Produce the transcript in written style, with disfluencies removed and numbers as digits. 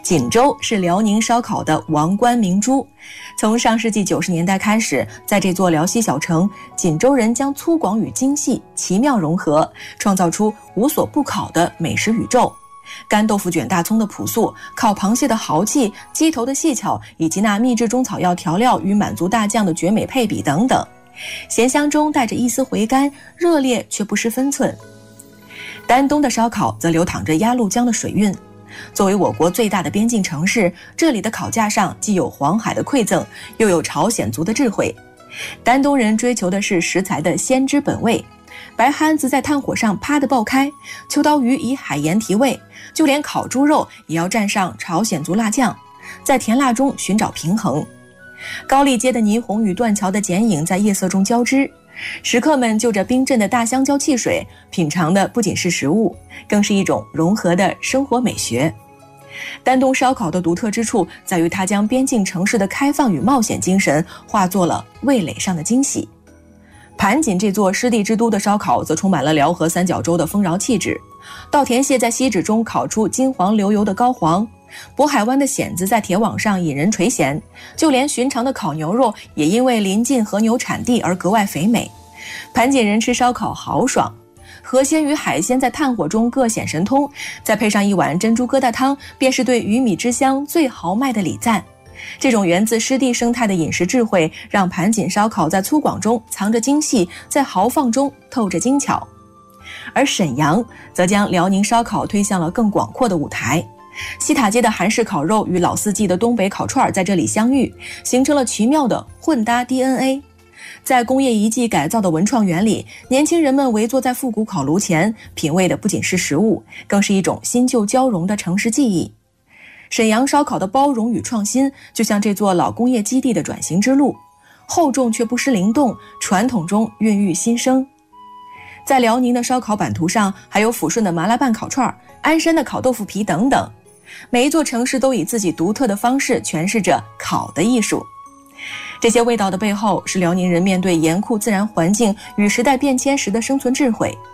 锦州是辽宁烧烤的王冠明珠。从上世纪90年代开始，在这座辽西小城，锦州人将粗犷与精细奇妙融合，创造出无所不烤的美食宇宙。干豆腐卷大葱的朴素，烤螃蟹的豪气，鸡头的细巧，以及那秘制中草药调料与满族大酱的绝美配比等等，咸香中带着一丝回甘，热烈却不失分寸。丹东的烧烤则流淌着鸭绿江的水韵。作为我国最大的边境城市，这里的烤架上既有黄海的馈赠，又有朝鲜族的智慧。丹东人追求的是食材的鲜汁本味，白憨子在炭火上啪地爆开，秋刀鱼以海盐提味，就连烤猪肉也要蘸上朝鲜族辣酱，在甜辣中寻找平衡。高丽街的霓虹与断桥的剪影在夜色中交织，食客们就着冰镇的大香蕉汽水，品尝的不仅是食物，更是一种融合的生活美学。丹东烧烤的独特之处在于它将边境城市的开放与冒险精神化作了味蕾上的惊喜。盘锦这座湿地之都的烧烤则充满了辽河三角洲的丰饶气质。稻田蟹在锡纸中烤出金黄流油的膏黄，渤海湾的蚬子在铁网上引人垂涎，就连寻常的烤牛肉也因为临近和牛产地而格外肥美。盘锦人吃烧烤豪爽，河鲜与海鲜在炭火中各显神通，再配上一碗珍珠疙瘩汤，便是对鱼米之乡最豪迈的礼赞。这种源自湿地生态的饮食智慧，让盘锦烧烤在粗犷中藏着精细，在豪放中透着精巧。而沈阳则将辽宁烧烤推向了更广阔的舞台。西塔街的韩式烤肉与老四季的东北烤串在这里相遇，形成了奇妙的混搭 DNA。在工业遗迹改造的文创园里，年轻人们围坐在复古烤炉前，品味的不仅是食物，更是一种新旧交融的城市记忆。沈阳烧烤的包容与创新，就像这座老工业基地的转型之路，厚重却不失灵动，传统中孕育新生。在辽宁的烧烤版图上，还有抚顺的麻辣拌烤串、鞍山的烤豆腐皮等等。每一座城市都以自己独特的方式诠释着烤的艺术。这些味道的背后，是辽宁人面对严酷自然环境与时代变迁时的生存智慧。